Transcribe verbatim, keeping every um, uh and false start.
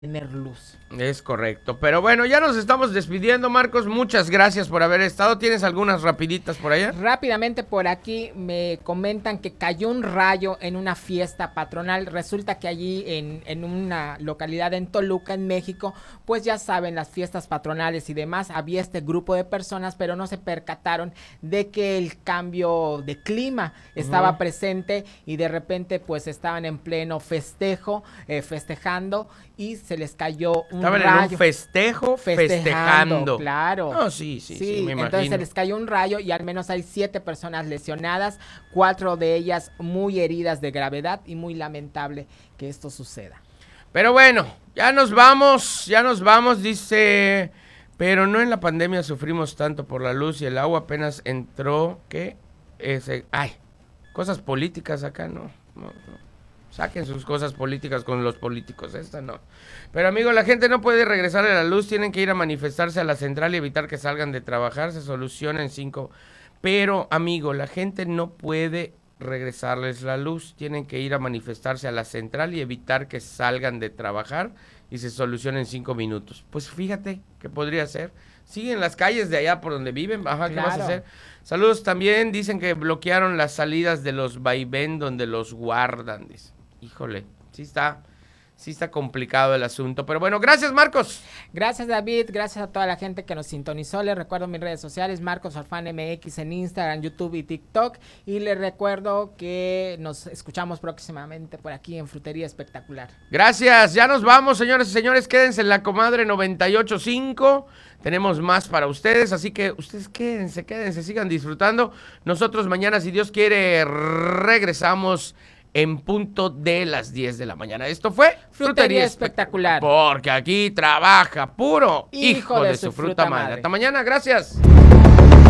tener luz. Es correcto, pero bueno, ya nos estamos despidiendo, Marcos, muchas gracias por haber estado. ¿Tienes algunas rapiditas por allá? Rápidamente por aquí me comentan que cayó un rayo en una fiesta patronal. Resulta que allí en, en una localidad en Toluca, en México, pues ya saben, las fiestas patronales y demás, había este grupo de personas, pero no se percataron de que el cambio de clima estaba uh-huh. presente y de repente pues estaban en pleno festejo, eh, festejando y se les cayó un Estaban rayo. en un festejo festejando. festejando. Claro. No, sí, sí, sí, sí, me imagino. Entonces se les cayó un rayo y al menos hay siete personas lesionadas, cuatro de ellas muy heridas de gravedad y muy lamentable que esto suceda. Pero bueno, ya nos vamos, ya nos vamos, dice, pero no en la pandemia sufrimos tanto por la luz y el agua apenas entró, que ese, ay, cosas políticas acá, no, no, no. Saquen sus cosas políticas con los políticos, esta no. Pero amigo, la gente no puede regresar a la luz, tienen que ir a manifestarse a la central y evitar que salgan de trabajar, se soluciona en cinco. Pero amigo, la gente no puede regresarles la luz, tienen que ir a manifestarse a la central y evitar que salgan de trabajar y se soluciona en cinco minutos. Pues fíjate que podría ser. Siguen las calles de allá por donde viven, ajá, ¿qué claro. vas a hacer? Saludos también, dicen que bloquearon las salidas de los vaivén donde los guardan, dice. Híjole, sí está, sí está complicado el asunto, pero bueno, gracias Marcos. Gracias David, gracias a toda la gente que nos sintonizó, les recuerdo mis redes sociales, Marcos Farfán M X en Instagram, YouTube y TikTok, y les recuerdo que nos escuchamos próximamente por aquí en Frutería Espectacular. Gracias, ya nos vamos señores y señores, quédense en La Comadre noventa y ocho punto cinco, tenemos más para ustedes, así que ustedes quédense, quédense, sigan disfrutando, nosotros mañana si Dios quiere regresamos en punto de las diez de la mañana. Esto fue Frutería, Frutería Espectacular. Porque aquí trabaja puro hijo, hijo de, de su fruta, fruta madre. madre. Hasta mañana, gracias.